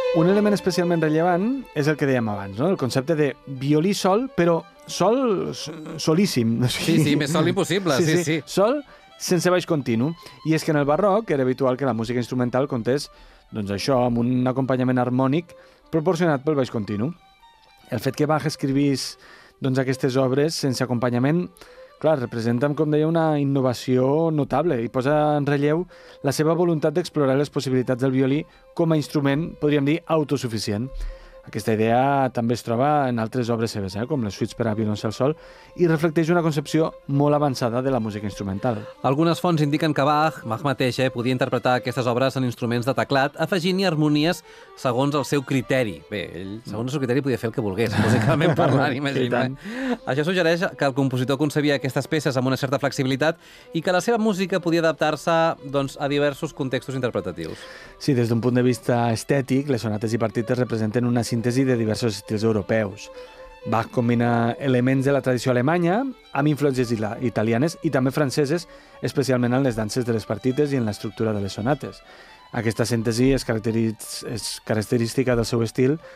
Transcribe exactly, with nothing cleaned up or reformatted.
Un element especialment rellevant és el que dèiem abans, no? El concepte de violí sol, però sol solíssim. Sí, sí, més sol impossible, sí, sí. sí. Sol sense baix continu. I és que en el barroc era habitual que la música instrumental contés, doncs això, amb un acompanyament harmònic proporcionat pel baix continu. El fet que Bach escrivís doncs, aquestes obres sense acompanyament, clar, representa, com deia, una innovació notable i posa en relleu la seva voluntat d'explorar les possibilitats del violí com a instrument, podríem dir, autosuficient. Aquesta idea també es troba en altres obres seves, eh, com les suites per a violoncel sol, i reflecteix una concepció molt avançada de la música instrumental. Algunes fonts indiquen que Bach, Bach mateix, eh, podia interpretar aquestes obres en instruments de teclat, afegint-hi harmonies segons el seu criteri. Bé, ell, segons el seu criteri, podia fer el que volgués, musicalment parlant, imagina. Eh? Això suggereix que el compositor concebia aquestes peces amb una certa flexibilitat i que la seva música podia adaptar-se doncs, a diversos contextos interpretatius. Sí, des d'un punt de vista estètic, les sonates i partites representen una síntesi de diversos estils europeus. Bach combina elements de la tradició alemanya amb influències italianes i també franceses, especialment en les danses de les partites i en l'estructura de les sonates. Aquesta síntesi és, és característica del seu estil,